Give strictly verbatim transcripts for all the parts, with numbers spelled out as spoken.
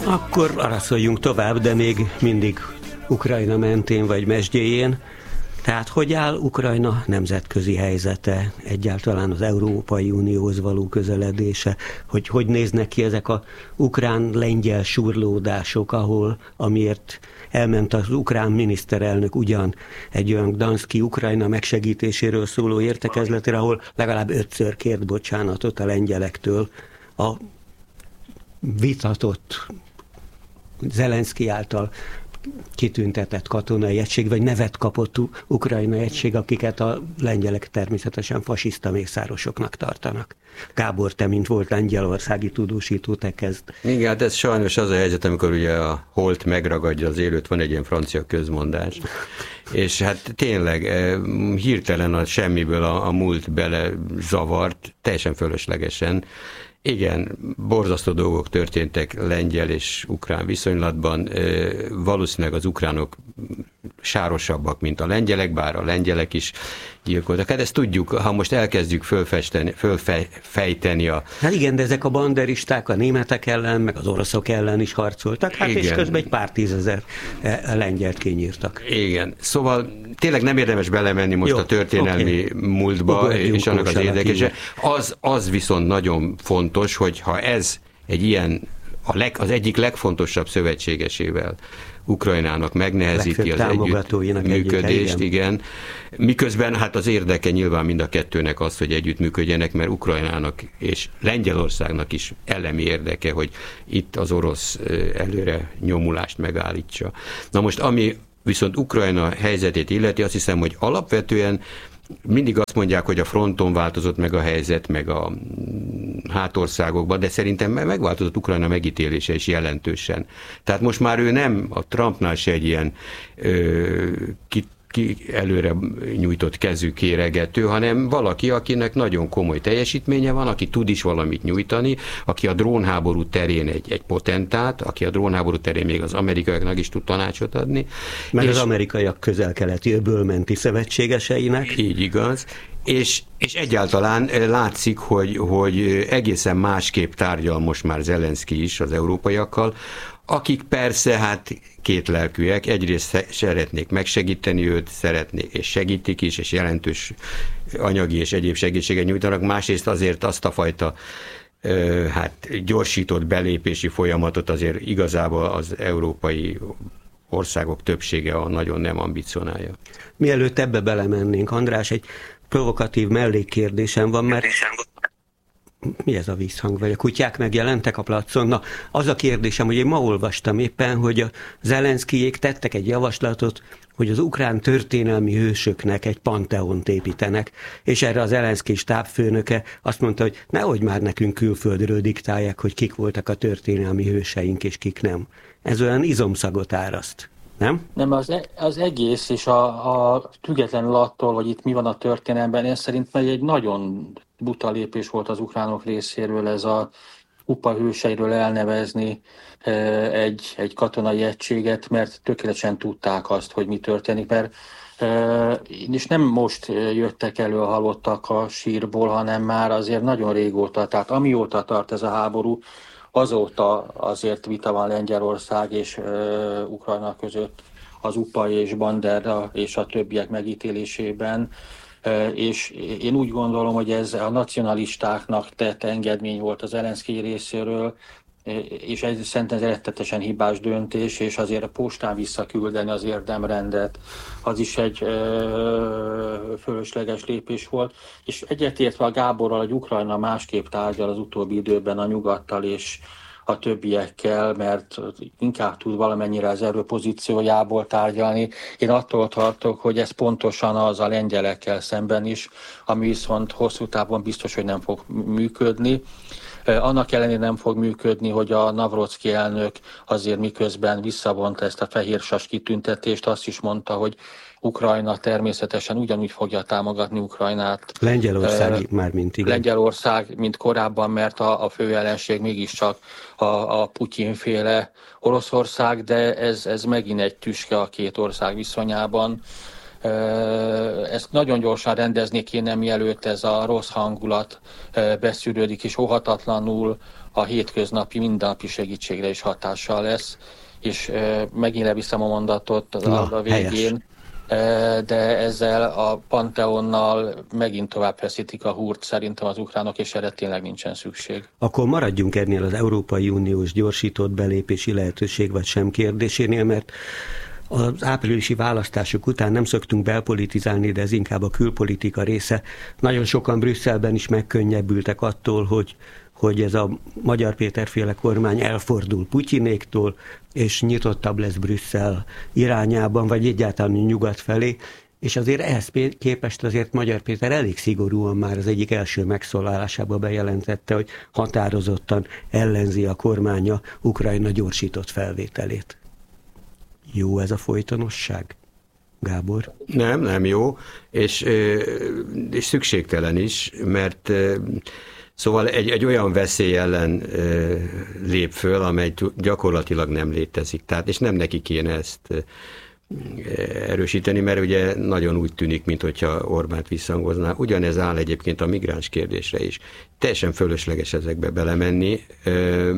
Akkor araszoljunk tovább, de még mindig Ukrajna mentén vagy mesdjéjén. Tehát hogy áll Ukrajna nemzetközi helyzete, egyáltalán az Európai Unióhoz való közeledése, hogy hogy néznek ki ezek az ukrán-lengyel surlódások, ahol amiért elment az ukrán miniszterelnök ugyan egy olyan Gdanszki Ukrajna megsegítéséről szóló értekezletre, ahol legalább ötször kért bocsánatot a lengyelektől a vitatott Zelenszky által kitüntetett katonai egység, vagy nevet kapott ukrajnai egység, akiket a lengyelek természetesen fasiszta mészárosoknak tartanak. Gábor, te, mint volt lengyelországi tudósító, te kezd. Igen, hát ez sajnos az a helyzet, amikor ugye a holt megragadja az élőt, van egy ilyen francia közmondás, és hát tényleg hirtelen a semmiből a, a múlt bele zavart, teljesen fölöslegesen. Igen, borzasztó dolgok történtek lengyel és ukrán viszonylatban. Valószínűleg az ukránok sárosabbak, mint a lengyelek, bár a lengyelek is gyilkoltak. Hát ezt tudjuk, ha most elkezdjük fölfesteni, fölfejteni a... Hát igen, de ezek a banderisták a németek ellen, meg az oroszok ellen is harcoltak, hát igen. És közben egy pár tízezer lengyelt kinyírtak. Igen, szóval tényleg nem érdemes belemenni most Jó, a történelmi okay. múltba, Ugorjunk és annak az érdekese. Az, az viszont nagyon fontos, hogy ha ez egy ilyen, a leg, az egyik legfontosabb szövetségesével Ukrajnának megnehezíti az együttműködést, igen. Miközben hát az érdeke nyilván mind a kettőnek az, hogy együttműködjenek, mert Ukrajnának és Lengyelországnak is elemi érdeke, hogy itt az orosz előre nyomulást megállítsa. Na most, ami viszont Ukrajna helyzetét illeti, azt hiszem, hogy alapvetően mindig azt mondják, hogy a fronton változott meg a helyzet, meg a hátországokban, de szerintem megváltozott Ukrajna megítélése is jelentősen. Tehát most már ő nem a Trumpnál se egy ilyen ö, ki, ki előre nyújtott kezű kéregető, hanem valaki, akinek nagyon komoly teljesítménye van, aki tud is valamit nyújtani, aki a drónháború terén egy, egy potentát, aki a drónháború terén még az amerikaiaknak is tud tanácsot adni. Mert az amerikaiak közel-keleti öbölmenti szövetségeseinek. Így igaz. És, és egyáltalán látszik, hogy, hogy egészen másképp tárgyal most már Zelenszky is az európaiakkal, akik persze hát kétlelkűek, egyrészt szeretnék megsegíteni őt, szeretnék, és segítik is, és jelentős anyagi és egyéb segítséget nyújtanak, másrészt azért azt a fajta hát gyorsított belépési folyamatot azért igazából az európai országok többsége nagyon nem ambicionálja. Mielőtt ebbe belemennénk, András, egy provokatív mellékkérdésem van, mert mi ez a vízhang? Vagy a kutyák megjelentek a placon? Na, az a kérdésem, hogy én ma olvastam éppen, hogy a Zelenszkyjék tettek egy javaslatot, hogy az ukrán történelmi hősöknek egy panteont építenek, és erre az Zelenszky stábfőnöke azt mondta, hogy nehogy már nekünk külföldről diktálják, hogy kik voltak a történelmi hőseink, és kik nem. Ez olyan izomszagot áraszt. Nem? Nem, az, az egész, és a, a függetlenül attól, hogy itt mi van a történelemben, ez szerint egy nagyon buta lépés volt az ukránok részéről ez a kupa hőseiről elnevezni egy, egy katonai egységet, mert tökéletesen tudták azt, hogy mi történik, mert és nem most jöttek elő a halottak a sírból, hanem már azért nagyon régóta, tehát amióta tart ez a háború, azóta azért vita van Lengyelország és uh, Ukrajna között az UPA és Bandera és a többiek megítélésében, uh, és én úgy gondolom, hogy ez a nacionalistáknak tett engedmény volt az Zelenszky részéről, és ez szerintem rettetesen hibás döntés, és azért a postán visszaküldeni az érdemrendet, az is egy ö, fölösleges lépés volt. És egyetértve a Gáborral, hogy Ukrajna másképp tárgyal az utóbbi időben a nyugattal és a többiekkel, mert inkább tud valamennyire az erőpozíciójából tárgyalni. Én attól tartok, hogy ez pontosan az a lengyelekkel szemben is, ami viszont hosszú távon biztos, hogy nem fog működni. Annak ellenére nem fog működni, hogy a Navrocki elnök azért miközben visszavonta ezt a fehérsas kitüntetést, azt is mondta, hogy Ukrajna természetesen ugyanúgy fogja támogatni Ukrajnát. Lengyelország uh, már mint igen. Lengyelország, mint korábban, mert a, a fő ellenség mégiscsak a, a Putyin-féle Oroszország, de ez, ez megint egy tüske a két ország viszonyában. Ezt nagyon gyorsan rendezni kéne, mielőtt ez a rossz hangulat beszűrődik, és óhatatlanul a hétköznapi, mindennapi segítségre is hatással lesz, és megint leviszem a mondatot a, a végén, helyes. De ezzel a Panteonnal megint tovább feszítik a húrt szerintem az ukránok, és erre tényleg nincsen szükség. Akkor maradjunk ennél az Európai Uniós gyorsított belépési lehetőség vagy sem kérdésénél, mert az áprilisi választások után nem szoktunk belpolitizálni, de ez inkább a külpolitika része. Nagyon sokan Brüsszelben is megkönnyebbültek attól, hogy hogy ez a Magyar Péter-féle kormány elfordul Putyinéktól, és nyitottabb lesz Brüsszel irányában, vagy egyáltalán nyugat felé, és azért ehhez képest azért Magyar Péter elég szigorúan már az egyik első megszólalásában bejelentette, hogy határozottan ellenzi a kormánya Ukrajna gyorsított felvételét. Jó ez a folytonosság, Gábor? Nem, nem jó, és, és szükségtelen is, mert szóval egy, egy olyan veszély ellen ö, lép föl, amely gyakorlatilag nem létezik. Tehát, és nem neki kéne ezt ö, erősíteni, mert ugye nagyon úgy tűnik, mintha Orbánt visszhangozná. Ugyanez áll egyébként a migráns kérdésre is. Teljesen fölösleges ezekbe belemenni. Ö,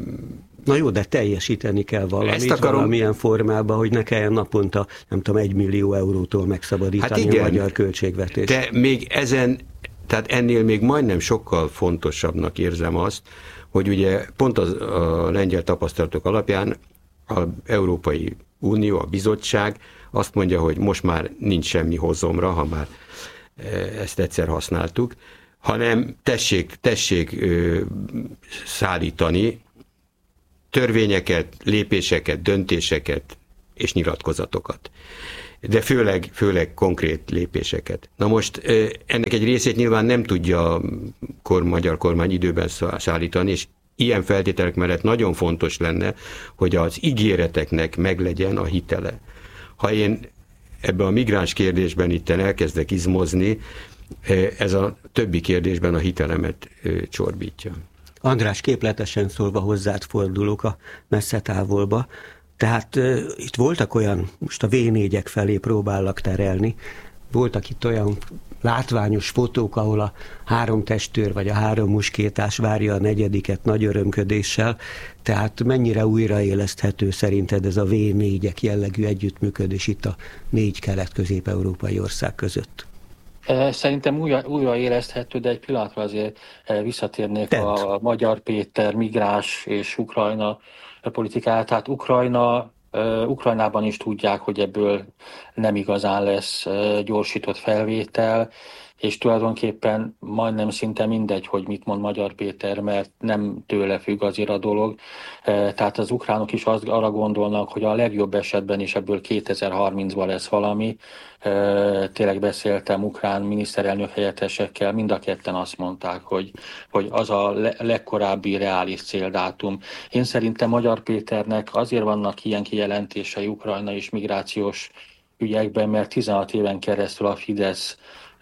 Na jó, de teljesíteni kell valamit, akarom... valamilyen formában, hogy ne kelljen naponta, nem tudom, egy millió eurótól megszabadítani hát igen, a magyar költségvetést. De még ezen Tehát ennél még majdnem sokkal fontosabbnak érzem azt, hogy ugye pont az, a lengyel tapasztalatok alapján az Európai Unió, a bizottság azt mondja, hogy most már nincs semmi hozomra, ha már ezt egyszer használtuk, hanem tessék, tessék ö, szállítani törvényeket, lépéseket, döntéseket és nyilatkozatokat. De főleg, főleg konkrét lépéseket. Na most ennek egy részét nyilván nem tudja a kor, magyar kormány időben szállítani, és ilyen feltételek mellett nagyon fontos lenne, hogy az ígéreteknek meglegyen a hitele. Ha én ebben a migráns kérdésben itten elkezdek izmozni, ez a többi kérdésben a hitelemet csorbítja. András, képletesen szólva hozzád fordulok a messze távolba. Tehát uh, itt voltak olyan, most a vé négyek felé próbállak terelni, voltak itt olyan látványos fotók, ahol a három testőr vagy a három muskétás várja a negyediket nagy örömködéssel, tehát mennyire újraéleszthető szerinted ez a vé négyek jellegű együttműködés itt a négy kelet-közép-európai ország között? Szerintem újra, újraéleszthető, de egy pillanatra azért visszatérnék Tent. a Magyar Péter migráns és Ukrajna politikáját. Tehát Ukrajna, Ukrajnában is tudják, hogy ebből nem igazán lesz gyorsított felvétel, és tulajdonképpen majdnem szinte mindegy, hogy mit mond Magyar Péter, mert nem tőle függ azért a dolog. Tehát az ukránok is azt, arra gondolnak, hogy a legjobb esetben is ebből kétezer-harmincban lesz valami. Tényleg beszéltem ukrán miniszterelnök helyettesekkel, mind a ketten azt mondták, hogy, hogy az a legkorábbi reális céldátum. Én szerintem Magyar Péternek azért vannak ilyen kijelentései Ukrajna és migrációs ügyekben, mert tizenhat éven keresztül a Fidesz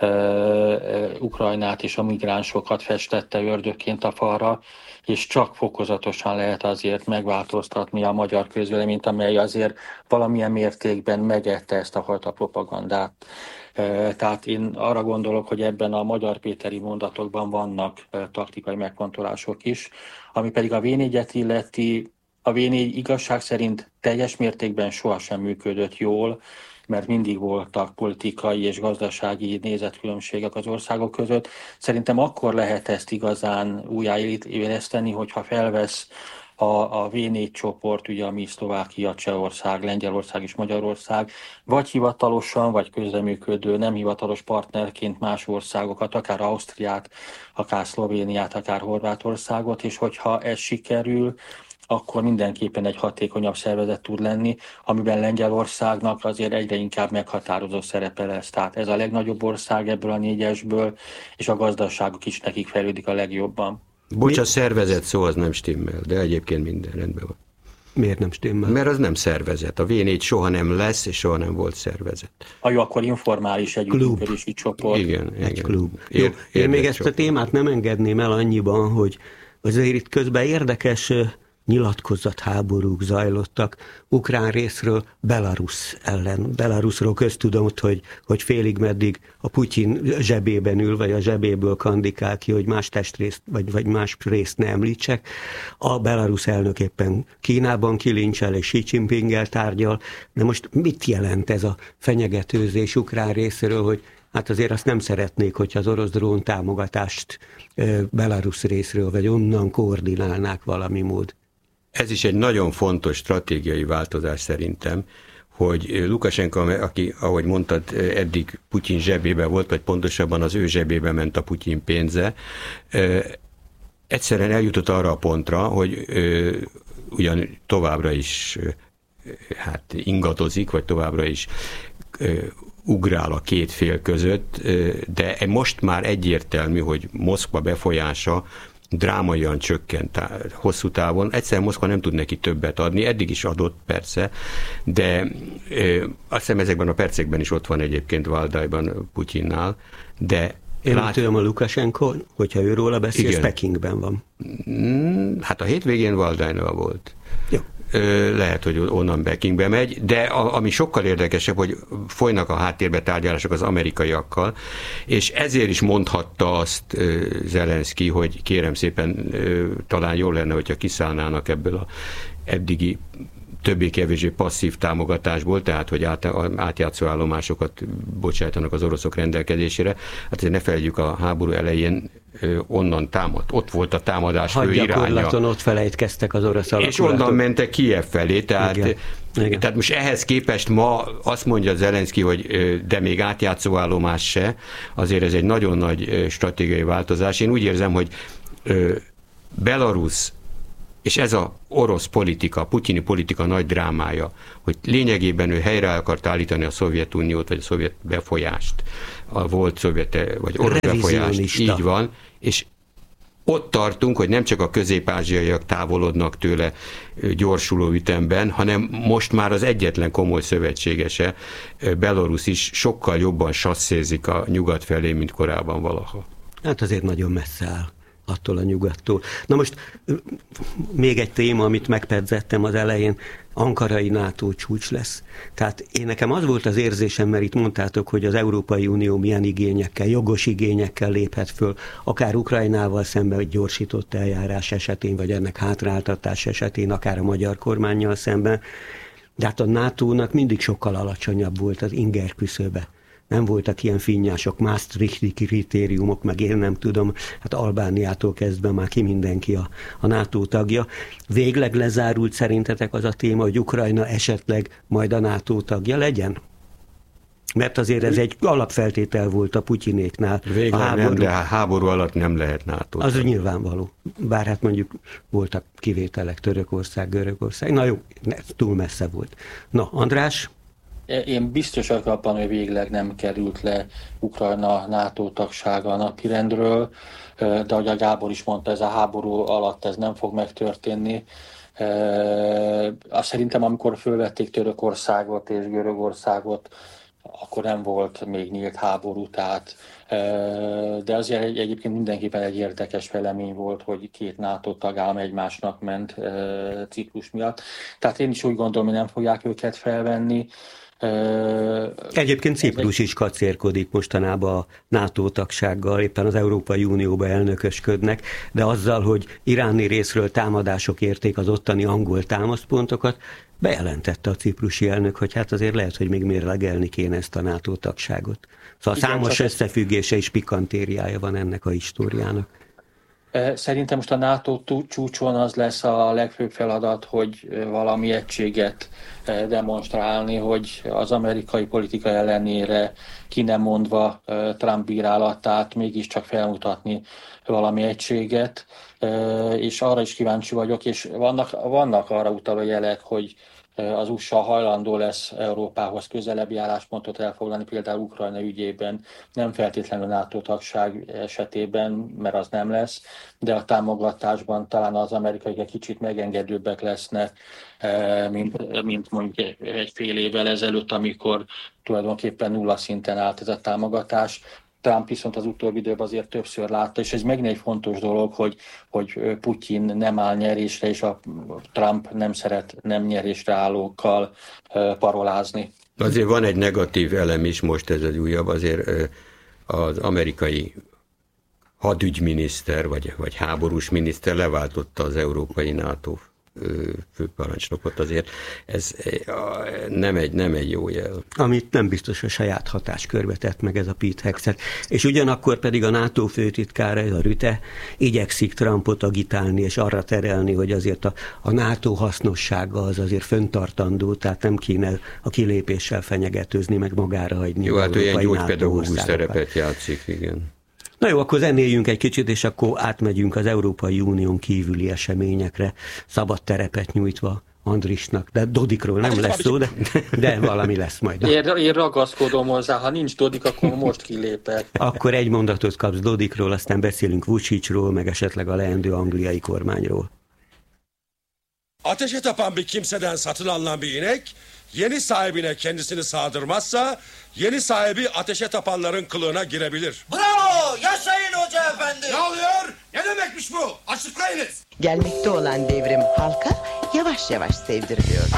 Ukrajnát és a migránsokat festette ördögként a falra, és csak fokozatosan lehet azért megváltoztatni a magyar közvéleményt, amely azért valamilyen mértékben megette ezt a fajta propagandát. Tehát én arra gondolok, hogy ebben a Magyar Péteri mondatokban vannak taktikai megfontolások is, ami pedig a vé négyet illeti. A vé négy igazság szerint teljes mértékben sohasem működött jól, mert mindig voltak politikai és gazdasági nézetkülönbségek az országok között. Szerintem akkor lehet ezt igazán újjáéleszteni, hogyha felvesz a, a vé négy csoport, ugye ami Szlovákia, Csehország, Lengyelország és Magyarország, vagy hivatalosan, vagy közreműködő, nem hivatalos partnerként más országokat, akár Ausztriát, akár Szlovéniát, akár Horvátországot, és hogyha ez sikerül, akkor mindenképpen egy hatékonyabb szervezet tud lenni, amiben Lengyelországnak azért egyre inkább meghatározó szerepe lesz. Tehát ez a legnagyobb ország ebből a négyesből, és a gazdaságok is nekik fejlődik a legjobban. Bocs, a szervezet szó az nem stimmel, de egyébként minden rendben van. Miért nem stimmel? Mert az nem szervezet. A vé négy soha nem lesz, és soha nem volt szervezet. A jó, akkor informális együttműködési csoport. Igen, egy igen. klub. Ér, Én még ezt csoport. A témát nem engedném el annyiban, hogy azért itt közben érdekes nyilatkozatháborúk zajlottak. Ukrán részről Belarus ellen. Belarusról köztudott, hogy, hogy félig meddig a Putyin zsebében ül, vagy a zsebéből kandikál ki, hogy más testrészt, vagy, vagy más részt ne említsek. A Belarus elnök éppen Kínában kilincsel és Xi Jinpinggel tárgyal. De most mit jelent ez a fenyegetőzés ukrán részéről, hogy hát azért azt nem szeretnék, hogyha az orosz drón támogatást Belarus részről, vagy onnan koordinálnák valami mód. Ez is egy nagyon fontos stratégiai változás szerintem, hogy Lukasenko, aki, ahogy mondtad, eddig Putyin zsebébe volt, vagy pontosabban az ő zsebébe ment a Putyin pénze, egyszerűen eljutott arra a pontra, hogy ugyan továbbra is hát ingatozik, vagy továbbra is ugrál a két fél között, de most már egyértelmű, hogy Moszkva befolyása drámaian csökkent hosszú távon. Egyszerűen Moszkva nem tud neki többet adni, eddig is adott persze, de azt hiszem ezekben a percekben is ott van egyébként Valdajban Putyinnál, de Én lát... tudom a Lukasenko, hogyha ő róla beszél, ez Pekingben van. Hát a hétvégén Valdajnál volt. Jó. Lehet, hogy onnan Pekingbe megy, de a, ami sokkal érdekesebb, hogy folynak a háttérbe tárgyalások az amerikaiakkal, és ezért is mondhatta azt Zelenszky, hogy kérem szépen, talán jó lenne, hogyha kiszállnának ebből a eddigi többé-kevésbé passzív támogatásból, tehát hogy át, átjátszó állomásokat bocsájtanak az oroszok rendelkezésére. Hát azért ne felejtjük, a háború elején onnan támadt. Ott volt a támadás fő iránya. Hadgyakorlaton ott felejtkeztek az orosz alakulatok. És onnan mentek Kijev felé, tehát, Igen. Igen. tehát most ehhez képest ma azt mondja Zelenszky, hogy de még átjátszó állomás se, azért ez egy nagyon nagy stratégiai változás. Én úgy érzem, hogy Belarus és ez az orosz politika, a putyini politika nagy drámája, hogy lényegében ő helyre akart állítani a Szovjetuniót, vagy a szovjet befolyást, a volt szovjet, vagy orosz befolyást, így van, és ott tartunk, hogy nem csak a közép-ázsiaiak távolodnak tőle gyorsuló ütemben, hanem most már az egyetlen komoly szövetségese, Belarus is sokkal jobban sasszézik a nyugat felé, mint korábban valaha. Hát azért nagyon messze áll attól a nyugattól. Na most még egy téma, amit megpedzettem az elején, ankarai NATO csúcs lesz. Tehát én nekem az volt az érzésem, mert itt mondtátok, hogy az Európai Unió milyen igényekkel, jogos igényekkel léphet föl, akár Ukrajnával szemben, hogy gyorsított eljárás esetén, vagy ennek hátráltatás esetén, akár a magyar kormánnyal szemben. De hát a nátónak mindig sokkal alacsonyabb volt az inger küszöbe. Nem voltak ilyen finnyások, Maastrichti kritériumok, meg én nem tudom, hát Albániától kezdve már ki mindenki a, a NATO tagja. Végleg lezárult szerintetek az a téma, hogy Ukrajna esetleg majd a NATO tagja legyen? Mert azért ez egy alapfeltétel volt a Putyinéknál. Végleg a háború, nem, de a háború alatt nem lehet NATO. Az nyilvánvaló. Bár hát mondjuk voltak kivételek, Törökország, Görögország. Na jó, túl messze volt. Na, András? Én biztos vagyok abban, hogy végleg nem került le Ukrajna NATO tagsága a napirendről, de ahogy a Gábor is mondta, ez a háború alatt ez nem fog megtörténni. Azt szerintem, amikor fölvették Törökországot és Görögországot, akkor nem volt még nyílt háború, tehát, de azért egy, egyébként mindenképpen egy érdekes fejlemény volt, hogy két NATO tagállam egymásnak ment Ciprus miatt. Tehát én is úgy gondolom, hogy nem fogják őket felvenni. Egyébként Ciprus is kacérkodik mostanában a NATO tagsággal, éppen az Európai Unióba elnökösködnek, de azzal, hogy iráni részről támadások érték az ottani angol támaszpontokat, bejelentette a ciprusi elnök, hogy hát azért lehet, hogy még mérlegelni kéne ezt a NATO tagságot. Szóval igen, számos összefüggése és pikantériája van ennek a históriának. Szerintem most a NATO csúcson az lesz a legfőbb feladat, hogy valami egységet demonstrálni, hogy az amerikai politika ellenére ki nem mondva Trump bírálatát mégiscsak felmutatni valami egységet, és arra is kíváncsi vagyok, és vannak, vannak arra utaló jelek, hogy az u es á hajlandó lesz Európához közelebbi álláspontot elfoglalni, például Ukrajna ügyében, nem feltétlenül NATO tagság esetében, mert az nem lesz, de a támogatásban talán az amerikaiak egy kicsit megengedőbbek lesznek, mint, mint mondjuk egy fél évvel ezelőtt, amikor tulajdonképpen nulla szinten állt ez a támogatás. Trump viszont az utóbbi időben azért többször látta, és ez megint egy fontos dolog, hogy, hogy Putyin nem áll nyerésre, és a Trump nem szeret nem nyerésre állókkal parolázni. Azért van egy negatív elem is, most ez az újabb, azért az amerikai hadügyminiszter, vagy, vagy háborús miniszter leváltotta az európai NATO főparancsnokot, azért ez nem egy, nem egy jó jel. Amit nem biztos, hogy saját hatáskörbe tett meg ez a Pete Hegseth. És ugyanakkor pedig a NATO főtitkára, ez a Rutte, igyekszik Trumpot agitálni, és arra terelni, hogy azért a, a NATO hasznossága az azért fenntartandó, tehát nem kéne a kilépéssel fenyegetőzni, meg magára hagyni. Jó, hát olyan gyógypedagógus szerepet játszik, igen. Na jó, akkor zenéljünk egy kicsit, és akkor átmegyünk az Európai Unión kívüli eseményekre, szabad terepet nyújtva Andrisnak, de Dodikról nem lesz szó, de, de valami lesz majd. Én, én ragaszkodom hozzá, ha nincs Dodik, akkor most kilépek. Akkor egy mondatot kapsz Dodikról, aztán beszélünk Vučićról, meg esetleg a leendő angliai kormányról. Ateşe tapan bir kimseden satın alınan bir inek, yeni sahibine kendisini sağdırmazsa, yeni sahibi ateşe tapanların kılığına girebilir. Bravo! Yaşayın hoca efendi! Ne oluyor? Ne demekmiş bu? Açıklayınız. Gelmekte olan devrim halka yavaş yavaş sevdiriliyor.